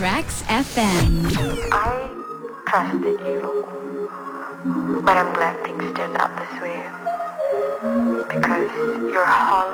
Tracks FM. I trusted you, but I'm glad things turned out this way. Because you're hollow.